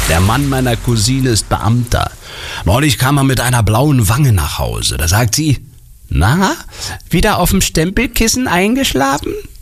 Der Mann meiner Cousine ist Beamter. Neulich kam er mit einer blauen Wange nach Hause. Da sagt sie: Na, wieder auf dem Stempelkissen eingeschlafen?